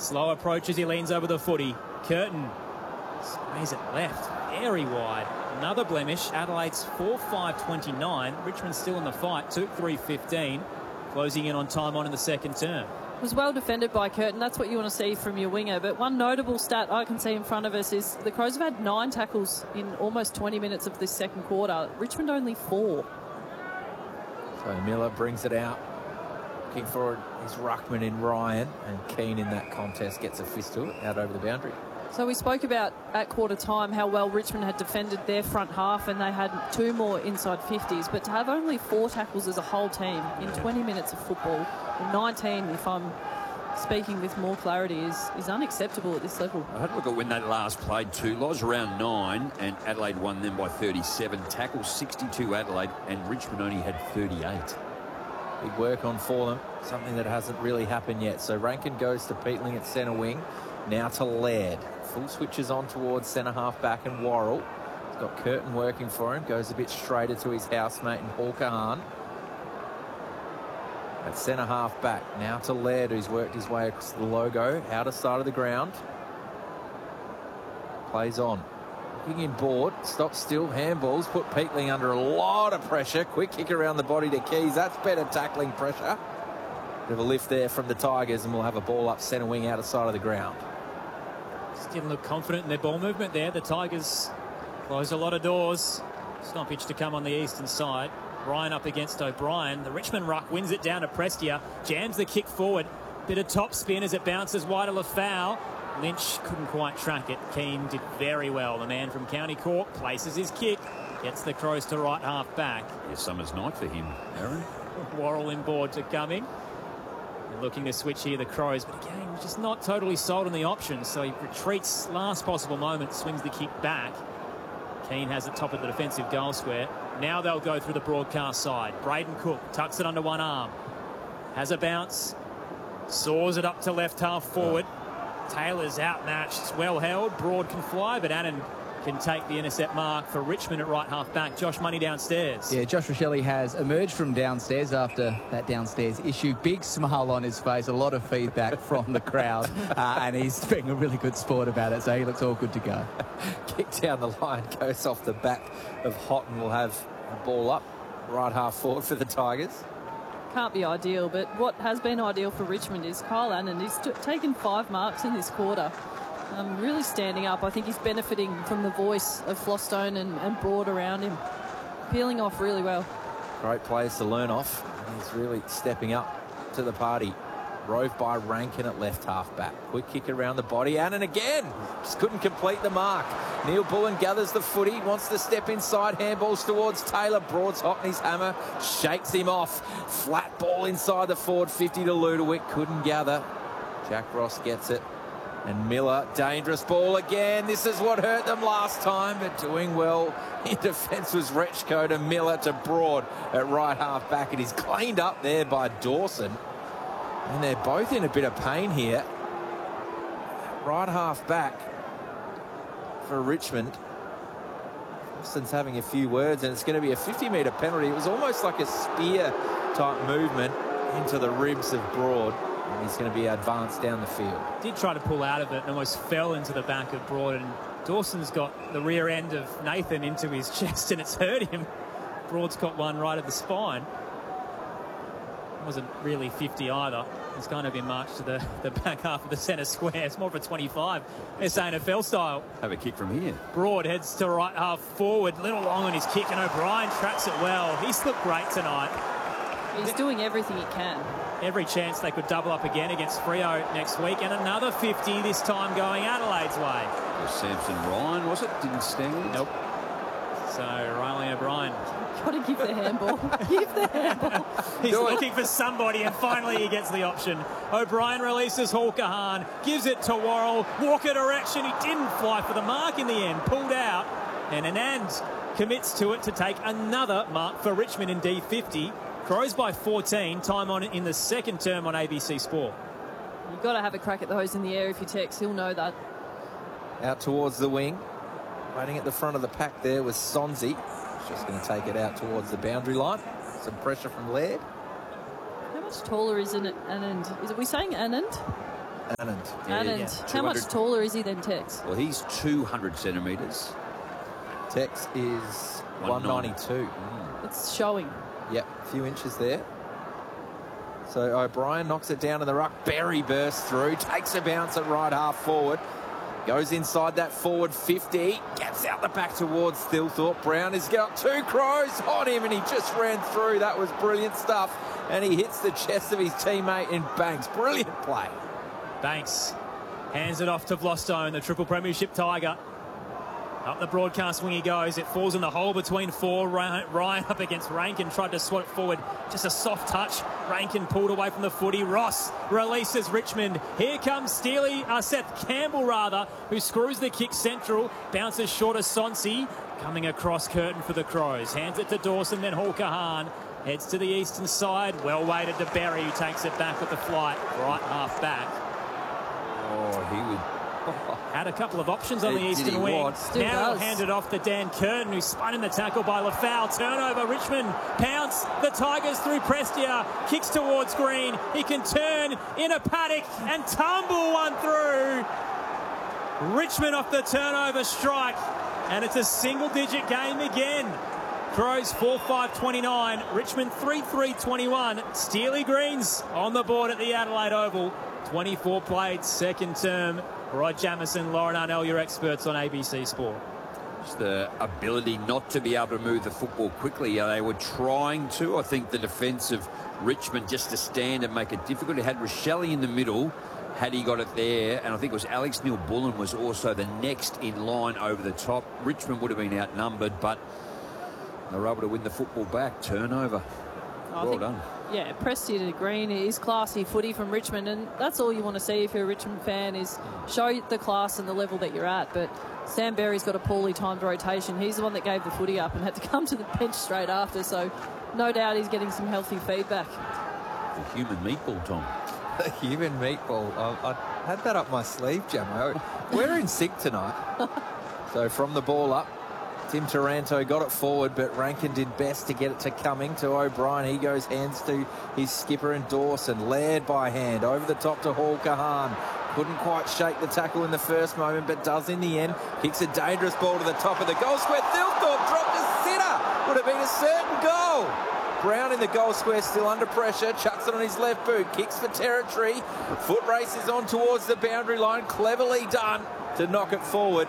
Slow approach as he leans over the footy. Curtin sprays it left, very wide. Another blemish. Adelaide's 4.5.29. Richmond still in the fight. 2.3.15. Closing in on time on in the second term. It was well defended by Curtin. That's what you want to see from your winger. But one notable stat I can see in front of us is the Crows have had 9 tackles in almost 20 minutes of this second quarter. Richmond only 4. So Miller brings it out. Looking for his ruckman in Ryan, and Keane in that contest gets a fist to it out over the boundary. So we spoke about at quarter time how well Richmond had defended their front half, and they had 2 more inside 50s. But to have only 4 tackles as a whole team in 20 minutes of football, and 19 if I'm speaking with more clarity, is unacceptable at this level. I had a look at when they last played too. Loz around 9, and Adelaide won them by 37. Tackles 62 Adelaide, and Richmond only had 38. Big work on for them, something that hasn't really happened yet. So Rankin goes to Peatling at centre wing, now to Laird. Full switches on towards centre half back and Worrell. He's got Curtin working for him, goes a bit straighter to his housemate in Hawker. At centre half back, now to Laird, who's worked his way across the logo, outer side of the ground. Plays on. Looking in board, stops still, handballs, put Peatling under a lot of pressure. Quick kick around the body to Keys, that's better tackling pressure. Bit of a lift there from the Tigers, and we'll have a ball up centre wing, outer side of the ground. Didn't look confident in their ball movement there. The Tigers closed a lot of doors. Stoppage to come on the eastern side. Ryan up against O'Brien. The Richmond ruck wins it down to Prestia. Jams the kick forward. Bit of top spin as it bounces wide of Lafau. Lynch couldn't quite track it. Keane did very well. The man from County Cork places his kick. Gets the Crows to right half back. Yeah, summer's night for him, Aaron. Worrell in board to come in. Looking to switch here, the Crows, but again, just not totally sold on the option, so he retreats last possible moment, swings the kick back. Keane has it top of the defensive goal square. Now they'll go through the broadcast side. Braden Cook tucks it under one arm. Has a bounce. Saws it up to left half forward. Taylor's outmatched. It's well held. Broad can fly, but Annan can take the intercept mark for Richmond at right half back. Josh Money downstairs. Yeah, Josh Rochelli has emerged from downstairs after that downstairs issue. Big smile on his face, a lot of feedback from the crowd, and he's being a really good sport about it, so he looks all good to go. Kick down the line, goes off the back of Houghton. Will have a ball up, right half forward for the Tigers. Can't be ideal, but what has been ideal for Richmond is Kyle Annan. He's taken 5 marks in this quarter. Really standing up. I think he's benefiting from the voice of Flostone and Broad around him. Peeling off really well. Great players to learn off. He's really stepping up to the party. Rove by Rankin at left half back. Quick kick around the body. Annan again. Just couldn't complete the mark. Neil Bullen gathers the footy. Wants to step inside. Handballs towards Taylor. Broad's hot in his hammer. Shakes him off. Flat ball inside the forward 50 to Ludowick. Couldn't gather. Jack Ross gets it. And Miller, dangerous ball again. This is what hurt them last time, but doing well in defence was Rechko to Miller to Broad at right half back. And he's cleaned up there by Dawson. And they're both in a bit of pain here. Right half back for Richmond. Dawson's having a few words, and it's going to be a 50-metre penalty. It was almost like a spear-type movement into the ribs of Broad. He's going to be advanced down the field. Did try to pull out of it and almost fell into the back of Broad, and Dawson's got the rear end of Nathan into his chest and it's hurt him. Broad's got one right at the spine. Wasn't really 50 either. It's going to be marched to the back half of the centre square. It's more of a 25. It's AFL style. Have a kick from here. Broad heads to right half forward. Little long on his kick, and O'Brien tracks it well. He's looked great tonight. He's doing everything he can. Every chance they could double up again against Freo next week, and another 50 this time going Adelaide's way. Samson Ryan, was it? Didn't stand? Nope. So Riley O'Brien. Got to give the handball. Give the handball. He's looking for somebody, and finally he gets the option. O'Brien releases Hawker, gives it to Worrell. Walker direction. He didn't fly for the mark in the end. Pulled out, and Anand commits to it to take another mark for Richmond in D50. Crows by 14, time on in the second term on ABC Sport. You've got to have a crack at the hose in the air if you text. He'll know that. Out towards the wing. Waiting at the front of the pack there was Sonzi. Just going to take it out towards the boundary line. Some pressure from Laird. How much taller is Anand? Are we saying Anand? Anand. Anand. How much taller is he than Tex? Well, he's 200 centimetres. Tex is 192. It's showing. Yep, a few inches there. So O'Brien knocks it down in the ruck. Berry bursts through, takes a bounce at right half forward. Goes inside that forward 50. Gets out the back towards Thilthorpe. Brown has got 2 Crows on him and he just ran through. That was brilliant stuff. And he hits the chest of his teammate in Banks. Brilliant play. Banks hands it off to Vlostone, the triple premiership Tiger. Up the broadcast wing he goes. It falls in the hole between 4. Ryan up against Rankin. Tried to swat it forward. Just a soft touch. Rankin pulled away from the footy. Ross releases Richmond. Here comes Seth Campbell, who screws the kick central. Bounces short of Sonsi. Coming across curtain for the Crows. Hands it to Dawson, then Hawker Hahn. Heads to the eastern side. Well weighted to Berry, who takes it back with the flight. Right half back. Oh, he would... Had a couple of options on the eastern wing. Now he'll hand it off to Dan Curtin, who spun in the tackle by Lafau. Turnover, Richmond pounce. The Tigers through Prestia. Kicks towards Green. He can turn in a paddock and tumble one through. Richmond off the turnover strike. And it's a single-digit game again. Crows 4-5-29. Richmond 3-3-21. Steely Greens on the board at the Adelaide Oval. 24 played, second term. Rod Jamieson, Lauren Arnell, your experts on ABC Sport. Just the ability not to be able to move the football quickly. They were trying to. I think the defence of Richmond just to stand and make it difficult. It had Rochelle in the middle, had he got it there. And I think it was Alex Neil-Bullen was also the next in line over the top. Richmond would have been outnumbered, but they were able to win the football back. Turnover. Well done. Yeah, Prestia to Green is classy footy from Richmond, and that's all you want to see if you're a Richmond fan, is show the class and the level that you're at. But Sam Berry's got a poorly timed rotation. He's the one that gave the footy up and had to come to the bench straight after, so no doubt he's getting some healthy feedback. The human meatball, Tom. The human meatball. I had that up my sleeve, Jamo. We're in sync tonight. So from the ball up, Tim Taranto got it forward, but Rankin did best to get it to Cumming, to O'Brien. He goes hands to his skipper and Dawson. Laird by hand, over the top to Hawker Hahn. Couldn't quite shake the tackle in the first moment, but does in the end. Kicks a dangerous ball to the top of the goal square. Thilthorpe dropped a sitter. Would have been a certain goal. Brown in the goal square, still under pressure. Chucks it on his left boot. Kicks for territory. Foot races on towards the boundary line. Cleverly done to knock it forward.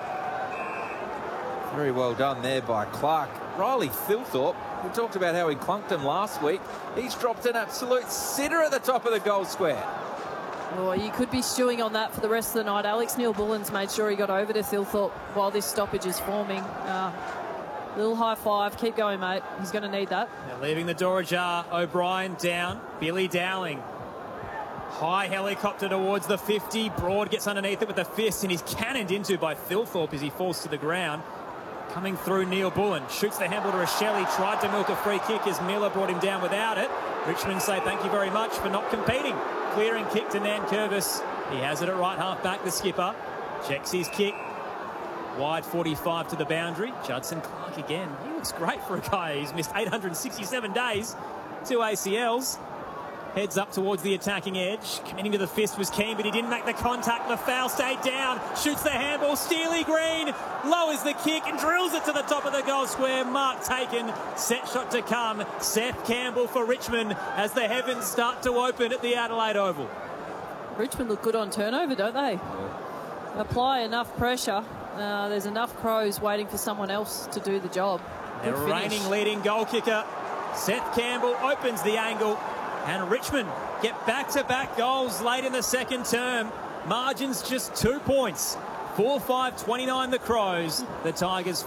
Very well done there by Clark. Riley Thilthorpe, we talked about how he clunked him last week. He's dropped an absolute sitter at the top of the goal square. Well, you could be stewing on that for the rest of the night. Alex Neil-Bullen's made sure he got over to Thilthorpe while this stoppage is forming. Little high five. Keep going, mate. He's going to need that. They're leaving the door ajar. O'Brien down. Billy Dowling. High helicopter towards the 50. Broad gets underneath it with the fist and he's cannoned into by Thilthorpe as he falls to the ground. Coming through, Neil-Bullen shoots the handball to Rochelle. He tried to milk a free kick as Miller brought him down without it. Richmond say thank you very much for not competing. Clearing kick to Nankervis. He has it at right half back, the skipper. Checks his kick. Wide 45 to the boundary. Judson Clark again. He looks great for a guy who's missed 867 days. 2 ACLs. Heads up towards the attacking edge. Committing to the fist was keen, but he didn't make the contact. The foul stayed down. Shoots the handball. Steely Green lowers the kick and drills it to the top of the goal square. Mark taken. Set shot to come. Seth Campbell for Richmond as the heavens start to open at the Adelaide Oval. Richmond look good on turnover, don't they? Apply enough pressure. There's enough Crows waiting for someone else to do the job. The reigning leading goal kicker, Seth Campbell, opens the angle. And Richmond get back-to-back goals late in the second term. Margins just 2 points. 4-5-29 the Crows. The Tigers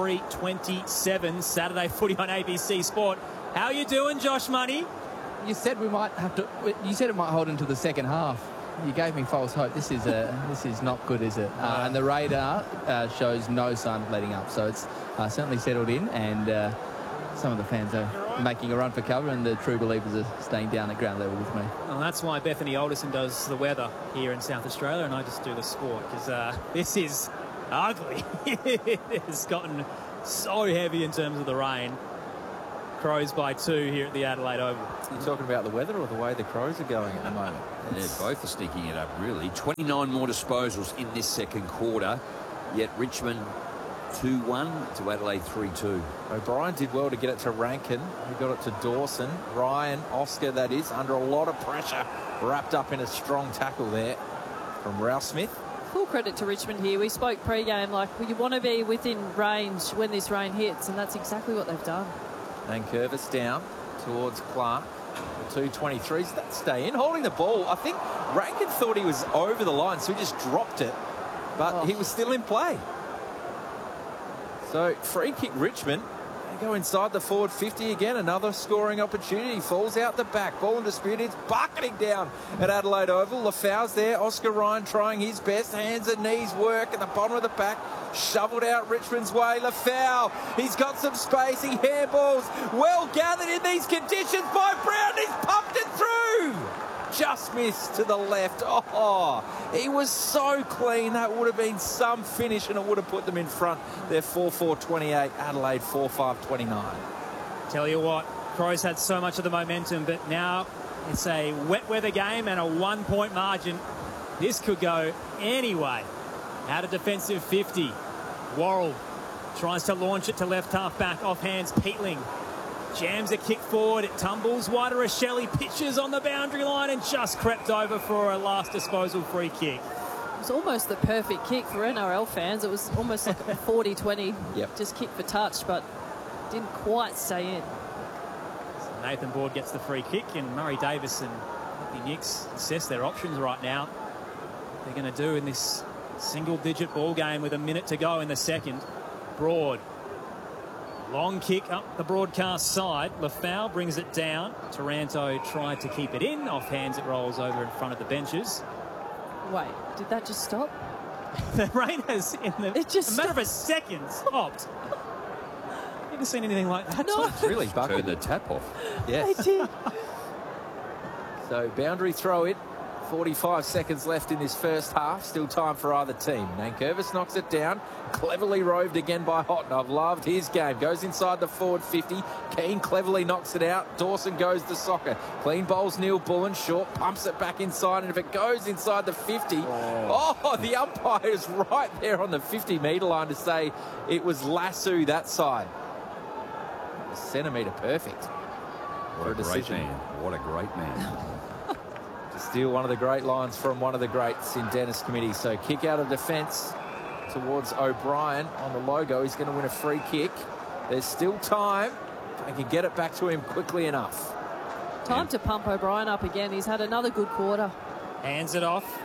4-3-27. Saturday footy on ABC Sport. How you doing, Josh Money? You said we might have to. You said it might hold into the second half. You gave me false hope. This is not good, is it? And the radar shows no sign of letting up. So it's certainly settled in, and some of the fans are making a run for cover, and the true believers are staying down at ground level with me. Well, that's why Bethany Alderson does the weather here in South Australia, and I just do the sport, because this is ugly. It has gotten so heavy in terms of the rain. Crows by 2 here at the Adelaide Oval. You talking about the weather or the way the Crows are going at the moment? Yeah, both are sneaking it up, really. 29 more disposals in this second quarter, yet Richmond 2-1 to Adelaide 3-2. O'Brien did well to get it to Rankin. He got it to Dawson. Ryan, Oscar, that is, under a lot of pressure, wrapped up in a strong tackle there from Ralph Smith. Full credit to Richmond here. We spoke pre-game like, well, you want to be within range when this rain hits, and that's exactly what they've done. And Curvis down towards Clark. The 223s that stay in, holding the ball. I think Rankin thought he was over the line, so he just dropped it, but he was still in play. So free kick Richmond. They go inside the forward 50 again. Another scoring opportunity. Falls out the back. Ball in dispute. It's bucketing down at Adelaide Oval. Lafau's there. Oscar Ryan trying his best. Hands and knees work at the bottom of the pack. Shoveled out Richmond's way. Lafau. He's got some space. He hairballs. Well gathered in these conditions by Brown. He's pumped it through. Just missed to the left. Oh, he was so clean. That would have been some finish and it would have put them in front. They're 4-4-28. Adelaide 4-5-29. Tell you what, Crows had so much of the momentum, but now it's a wet weather game and a 1-point margin. This could go anyway. Out of defensive 50. Worrell tries to launch it to left half back. Off hands, Peatling. Jams a kick forward. It tumbles. Wide Rochelle pitches on the boundary line and just crept over for a last disposal free kick. It was almost the perfect kick for NRL fans. It was almost like a 40-20. Yep. Just kick for touch, but didn't quite stay in. So Nathan Board gets the free kick, and Murray Davis and the Knicks assess their options right now. What they're going to do in this single-digit ball game with a minute to go in the second. Broad. Long kick up the broadcast side. Lafau brings it down. Taranto tried to keep it in. Off hands, it rolls over in front of the benches. Wait, did that just stop? The rain has, in the It just a matter of a second, stopped. Never seen anything like that. No. It's really Turn buckled. the tap off. Yes. It did. So boundary throw it. 45 seconds left in this first half. Still time for either team. Nankervis knocks it down. Cleverly roved again by Houghton. I've loved his game. Goes inside the forward 50. Keane cleverly knocks it out. Dawson goes to soccer. Clean bowls Neil Bullen. Short pumps it back inside. And if it goes inside the 50, the umpire is right there on the 50-metre line to say it was Lasso that side. A centimetre perfect. What a great decision. man. What a great man. Still one of the great lines from one of the greats in Dennis Committee. So kick out of defence towards O'Brien on the logo. He's going to win a free kick. There's still time. They can get it back to him quickly enough. Time to pump O'Brien up again. He's had another good quarter. Hands it off.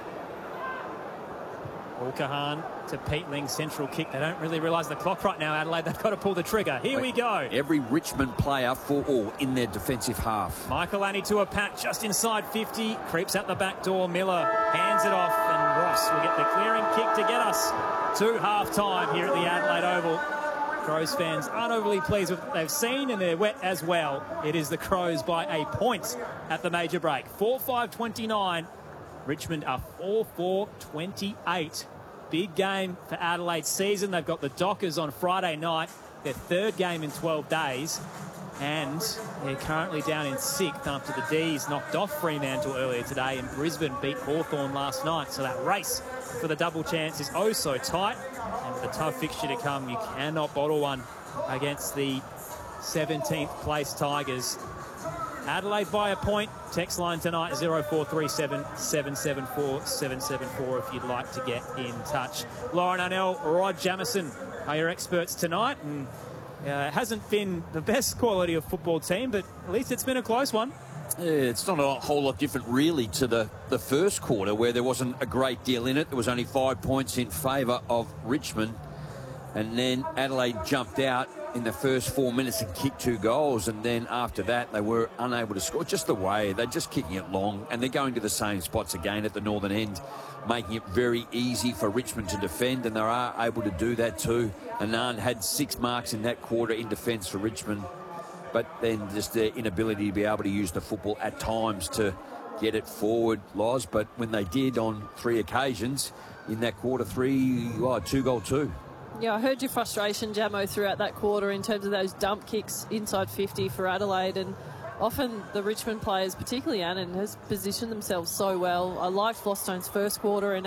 Orkahan to Peatling, central kick. They don't really realise the clock right now, Adelaide. They've got to pull the trigger. Here we go. Every Richmond player for all in their defensive half. Michael Annie to a pack just inside 50. Creeps out the back door. Miller hands it off, and Ross will get the clearing kick to get us to half-time here at the Adelaide Oval. Crows fans aren't overly pleased with what they've seen, and they're wet as well. It is the Crows by a point at the major break. 4-5-29. Richmond are 4-4-28. Big game for Adelaide's season. They've got the Dockers on Friday night, their third game in 12 days. And they're currently down in 6th after the D's knocked off Fremantle earlier today, and Brisbane beat Hawthorn last night. So that race for the double chance is oh so tight. And with a tough fixture to come, you cannot bottle one against the 17th place Tigers. Adelaide by a point. Text line tonight 0437 774 774 if you'd like to get in touch. Lauren Arnell, Rod Jamieson are your experts tonight, and it hasn't been the best quality of football team, but at least it's been a close one. Yeah, it's not a whole lot different really to the first quarter, where there wasn't a great deal in it. There was only 5 points in favour of Richmond, and then Adelaide jumped out in the first 4 minutes and kicked 2 goals, and then after that they were unable to score. Just the way they're just kicking it long, and they're going to the same spots again at the northern end, making it very easy for Richmond to defend, and they are able to do that too. Anand had 6 marks in that quarter in defence for Richmond, but then just their inability to be able to use the football at times to get it forward, Loz. But when they did on 3 occasions in that quarter 3, 2-goal 2. Yeah, I heard your frustration, Jamo, throughout that quarter in terms of those dump kicks inside 50 for Adelaide, and often the Richmond players, particularly Annan, has positioned themselves so well. I liked Flosstone's first quarter, and